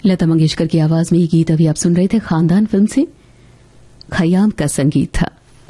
लता मंगेशकर की आवाज में ये गीत अभी आप सुन रहे थे खानदान फिल्म से। खयाम का संगीत था।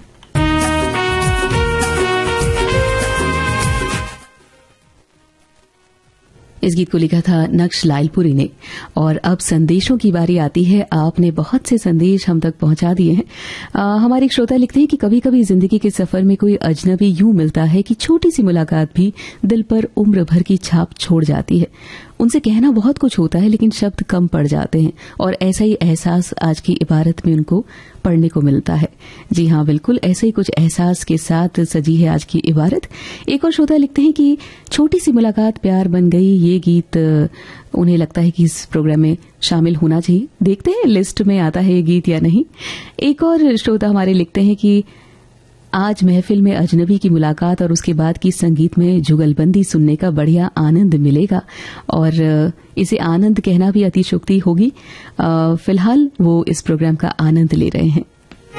इस गीत को लिखा था नक्श लालपुरी ने। और अब संदेशों की बारी आती है। आपने बहुत से संदेश हम तक पहुंचा दिए हैं। हमारे एक श्रोता लिखते हैं कि कभी कभी जिंदगी के सफर में कोई अजनबी यूं मिलता है कि छोटी सी मुलाकात भी दिल पर उम्र भर की छाप छोड़ जाती है। उनसे कहना बहुत कुछ होता है लेकिन शब्द कम पड़ जाते हैं, और ऐसा ही एहसास आज की इबारत में उनको पढ़ने को मिलता है। जी हाँ, बिल्कुल ऐसे ही कुछ एहसास के साथ सजी है आज की इबारत। एक और श्रोता लिखते हैं कि छोटी सी मुलाकात प्यार बन गई। ये गीत उन्हें लगता है कि इस प्रोग्राम में शामिल होना चाहिए। देखते हैं लिस्ट में आता है ये गीत या नहीं। एक और श्रोता हमारे लिखते हैं कि आज महफिल में अजनबी की मुलाकात और उसके बाद की संगीत में जुगलबंदी सुनने का बढ़िया आनंद मिलेगा, और इसे आनंद कहना भी अतिशयोक्ति होगी। फिलहाल वो इस प्रोग्राम का आनंद ले रहे हैं।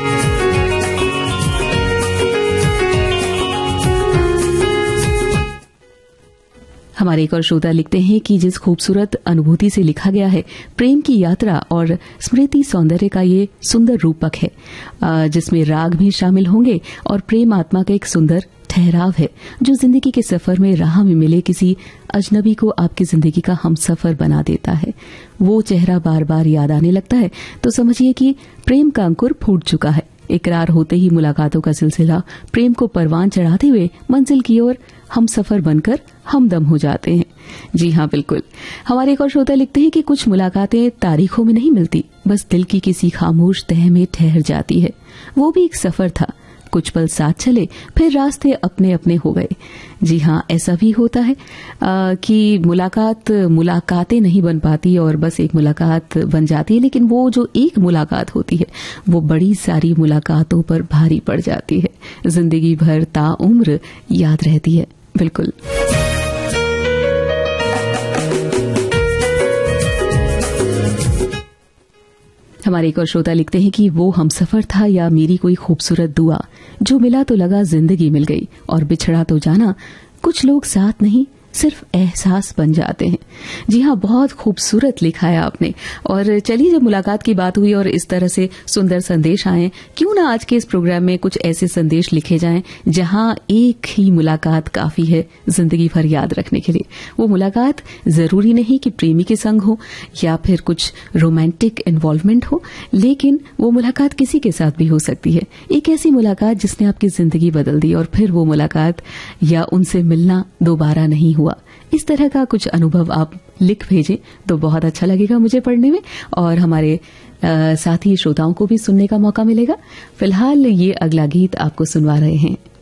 हमारे एक और श्रोता लिखते हैं कि जिस खूबसूरत अनुभूति से लिखा गया है, प्रेम की यात्रा और स्मृति सौंदर्य का ये सुंदर रूपक है, जिसमें राग भी शामिल होंगे और प्रेम आत्मा का एक सुंदर ठहराव है, जो जिंदगी के सफर में राह में मिले किसी अजनबी को आपकी जिंदगी का हमसफर बना देता है। वो चेहरा बार बार याद आने लगता है तो समझिए कि प्रेम का अंकुर फूट चुका है। इकरार होते ही मुलाकातों का सिलसिला प्रेम को परवान चढ़ाते हुए मंजिल की ओर हम सफर बनकर हमदम हो जाते हैं। जी हाँ, बिल्कुल। हमारे एक और श्रोता लिखते हैं कि कुछ मुलाकातें तारीखों में नहीं मिलती, बस दिल की किसी खामोश तह में ठहर जाती है। वो भी एक सफर था, कुछ पल साथ चले फिर रास्ते अपने अपने हो गए। जी हाँ, ऐसा भी होता है कि मुलाकातें नहीं बन पाती और बस एक मुलाकात बन जाती है, लेकिन वो जो एक मुलाकात होती है वो बड़ी सारी मुलाकातों पर भारी पड़ जाती है, जिंदगी भर ताउम्र याद रहती है। बिल्कुल। हमारे एक और श्रोता लिखते हैं कि वो हमसफर था या मेरी कोई खूबसूरत दुआ, जो मिला तो लगा जिंदगी मिल गई और बिछड़ा तो जाना, कुछ लोग साथ नहीं सिर्फ एहसास बन जाते हैं। जी हाँ, बहुत खूबसूरत लिखा है आपने। और चलिए, जब मुलाकात की बात हुई और इस तरह से सुंदर संदेश आए, क्यों ना आज के इस प्रोग्राम में कुछ ऐसे संदेश लिखे जाएं जहां एक ही मुलाकात काफी है जिंदगी भर याद रखने के लिए। वो मुलाकात जरूरी नहीं कि प्रेमी के संग हो या फिर कुछ रोमांटिक इन्वॉल्वमेंट हो, लेकिन वो मुलाकात किसी के साथ भी हो सकती है। एक ऐसी मुलाकात जिसने आपकी जिंदगी बदल दी और फिर वो मुलाकात या उनसे मिलना दोबारा नहीं हुआ। इस तरह का कुछ अनुभव आप लिख भेजें तो बहुत अच्छा लगेगा मुझे पढ़ने में, और हमारे साथी श्रोताओं को भी सुनने का मौका मिलेगा। फिलहाल ये अगला गीत आपको सुनवा रहे हैं